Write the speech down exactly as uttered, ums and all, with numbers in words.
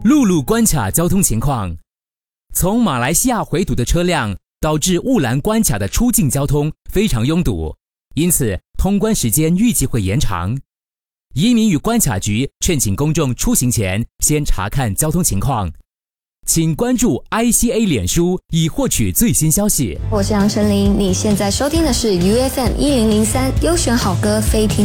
陆路关卡交通情况。从马来西亚回堵的车辆导致雾兰关卡的出境交通非常拥堵，因此通关时间预计会延长。移民与关卡局劝请公众出行前先查看交通情况。请关注 I C A 脸书以获取最新消息。 我是杨丞琳，你现在收听的是 U F M 一零零三优选好歌非听。